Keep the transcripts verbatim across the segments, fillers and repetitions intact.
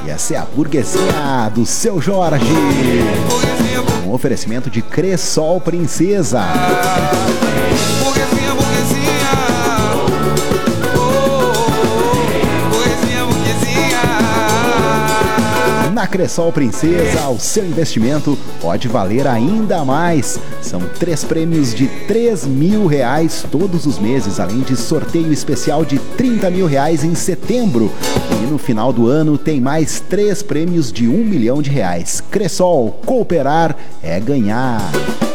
E essa é a burguesinha do seu Jorge. Um oferecimento de Cressol Princesa. Burguesinha, burguesinha. Na Cressol Princesa, o seu investimento pode valer ainda mais. São três prêmios de três mil reais todos os meses, além de sorteio especial de trinta mil reais em setembro. E no final do ano tem mais três prêmios de um milhão de reais. Cressol, cooperar é ganhar.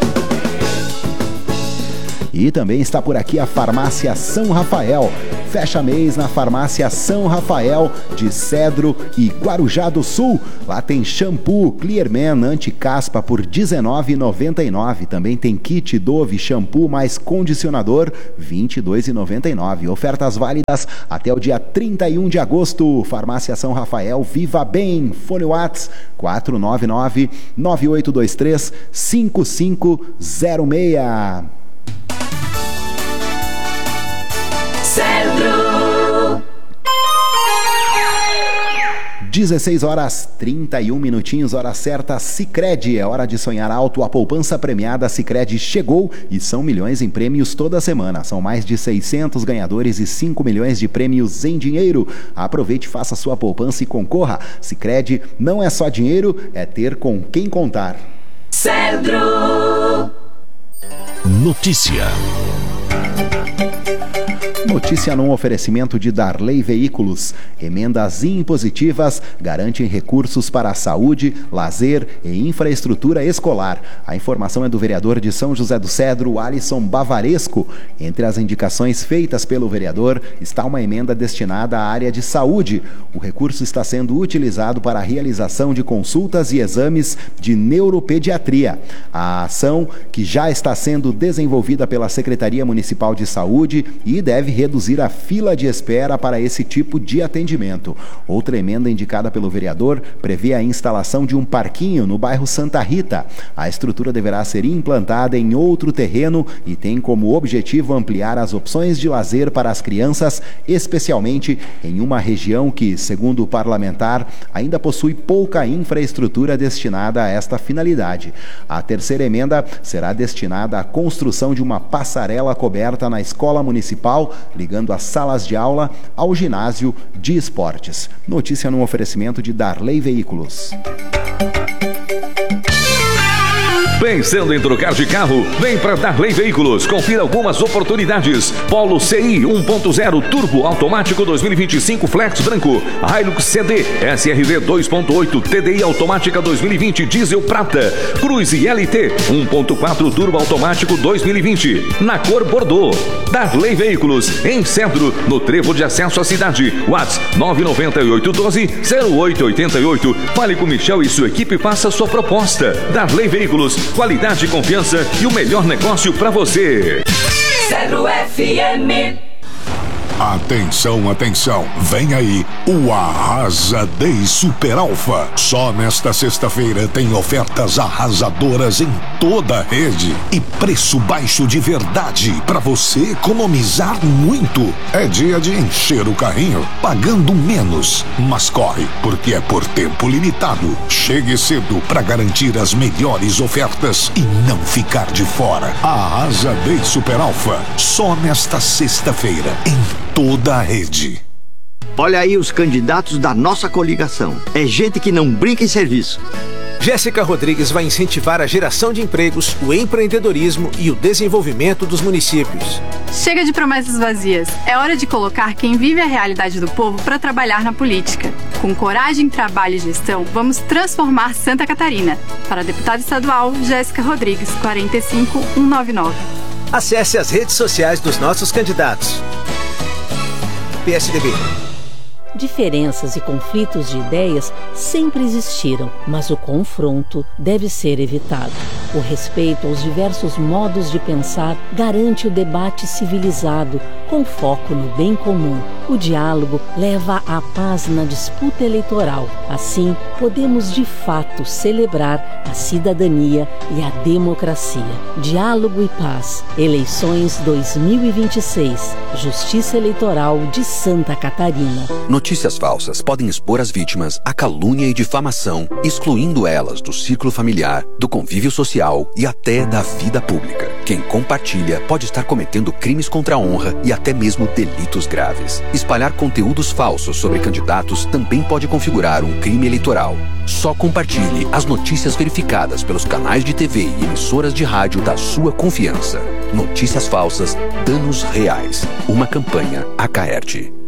E também está por aqui a Farmácia São Rafael. Fecha mês na Farmácia São Rafael de Cedro e Guarujá do Sul. Lá tem shampoo Clearman anti-caspa por dezenove reais e noventa e nove centavos. Também tem kit Dove shampoo mais condicionador vinte e dois reais e noventa e nove centavos. Ofertas válidas até o dia trinta e um de agosto. Farmácia São Rafael, viva bem. Fone WhatsApp quatro nove nove, nove oito dois três, cinco cinco zero seis. Cedro. dezesseis horas trinta e um minutinhos, hora certa. Sicredi, é hora de sonhar alto. A poupança premiada Sicredi chegou e são milhões em prêmios toda semana. São mais de seiscentos ganhadores e cinco milhões de prêmios em dinheiro. Aproveite, faça sua poupança e concorra. Sicredi não é só dinheiro, é ter com quem contar. Cedro. Notícia. Notícia num oferecimento de Darley Veículos. Emendas impositivas garantem recursos para a saúde, lazer e infraestrutura escolar. A informação é do vereador de São José do Cedro, Alisson Bavaresco. Entre as indicações feitas pelo vereador está uma emenda destinada à área de saúde. O recurso está sendo utilizado para a realização de consultas e exames de neuropediatria. A ação, que já está sendo desenvolvida pela Secretaria Municipal de Saúde e deve reduzir a fila de espera para esse tipo de atendimento. Outra emenda indicada pelo vereador prevê a instalação de um parquinho no bairro Santa Rita. A estrutura deverá ser implantada em outro terreno e tem como objetivo ampliar as opções de lazer para as crianças, especialmente em uma região que, segundo o parlamentar, ainda possui pouca infraestrutura destinada a esta finalidade. A terceira emenda será destinada à construção de uma passarela coberta na escola municipal, ligando as salas de aula ao ginásio de esportes. Notícia num oferecimento de Darley Veículos. Pensando em trocar de carro? Vem para Darley Veículos. Confira algumas oportunidades. Polo C I um ponto zero Turbo Automático dois mil e vinte e cinco Flex Branco. Hilux C D S R V dois ponto oito T D I Automática dois mil e vinte Diesel Prata. Cruze L T um ponto quatro Turbo Automático dois mil e vinte. Na cor Bordeaux. Darley Veículos. Em Cedro, no trevo de acesso à cidade. WhatsApp nove nove oito um dois zero oito oito oito. Fale com Michel e sua equipe e faça sua proposta. Darley Veículos. Qualidade, confiança e o melhor negócio para você. Cedro F M. Atenção, atenção, vem aí o Arrasa Day Super Alfa. Só nesta sexta-feira tem ofertas arrasadoras em toda a rede e preço baixo de verdade para você economizar muito. É dia de encher o carrinho pagando menos, mas corre porque é por tempo limitado. Chegue cedo para garantir as melhores ofertas e não ficar de fora. Arrasa Day Super Alfa, só nesta sexta-feira em toda a rede. Olha aí os candidatos da nossa coligação. É gente que não brinca em serviço. Jéssica Rodrigues vai incentivar a geração de empregos, o empreendedorismo e o desenvolvimento dos municípios. Chega de promessas vazias. É hora de colocar quem vive a realidade do povo para trabalhar na política. Com coragem, trabalho e gestão, vamos transformar Santa Catarina. Para deputada estadual, Jéssica Rodrigues, quatro cinco um nove nove. Acesse as redes sociais dos nossos candidatos. P S D B. Diferenças e conflitos de ideias sempre existiram, mas o confronto deve ser evitado. O respeito aos diversos modos de pensar garante o debate civilizado, com foco no bem comum. O diálogo leva à paz na disputa eleitoral. Assim, podemos de fato celebrar a cidadania e a democracia. Diálogo e paz. Eleições dois mil e vinte e seis. Justiça Eleitoral de Santa Catarina. Notícias falsas podem expor as vítimas à calúnia e difamação, excluindo elas do círculo familiar, do convívio social e até da vida pública. Quem compartilha pode estar cometendo crimes contra a honra e até mesmo delitos graves. Espalhar conteúdos falsos sobre candidatos também pode configurar um crime eleitoral. Só compartilhe as notícias verificadas pelos canais de T V e emissoras de rádio da sua confiança. Notícias falsas, danos reais. Uma campanha Acaerte.